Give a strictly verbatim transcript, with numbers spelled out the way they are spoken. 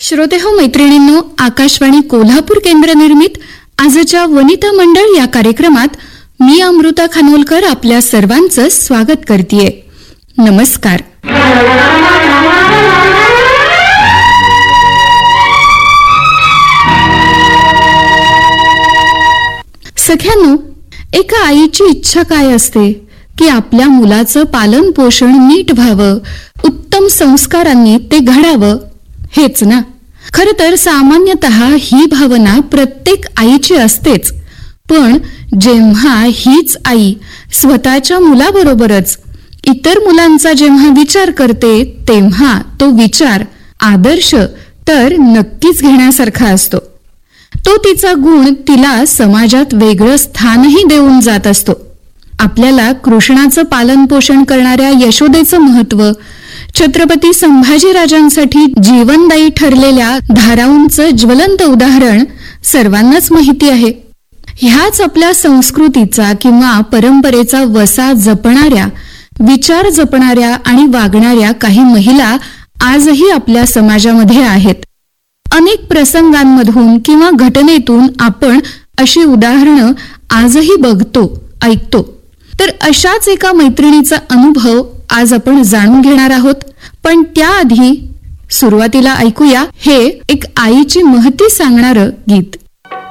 श्रोतेहो मैत्रिणींनो, आकाशवाणी कोल्हापूर केंद्र निर्मित आजच्या वनिता मंडळ या कार्यक्रमात मी अमृता खानोलकर आपल्या सर्वांचं स्वागत करतेय. नमस्कार. सख्यांनो, एका आईची इच्छा काय असते की आपल्या मुलाचं पालन पोषण नीट व्हावं, उत्तम संस्कारांनी ते घडावं, हेच ना. खरं तर सामान्यतः ही भावना प्रत्येक आईची असतेच. पण जेव्हा हीच आई स्वतःच्या मुलाबरोबरच इतर मुलांचा जेव्हा विचार करते, तेव्हा तो विचार आदर्श तर नक्कीच घेण्यासारखा असतो. तो तिचा गुण तिला समाजात वेगळं स्थानही देऊन जात असतो. आपल्याला कृष्णाचं पालन पोषण करणाऱ्या यशोदेचं महत्व, छत्रपती संभाजीराजांसाठी जीवनदायी ठरलेल्या धाराऊंचं ज्वलंत उदाहरण सर्वांनाच माहिती आहे. ह्याच आपल्या संस्कृतीचा किंवा परंपरेचा वसा जपणाऱ्या, विचार जपणाऱ्या आणि वागणाऱ्या काही महिला आजही आपल्या समाजामध्ये आहेत. अनेक प्रसंगांमधून किंवा घटनेतून आपण अशी उदाहरणं आजही बघतो, ऐकतो. तर अशाच एका मैत्रिणीचा अनुभव आज आपण जाणून घेणार आहोत. पण त्याआधी सुरुवातीला ऐकूया हे एक आईची महती सांगणारं गीत.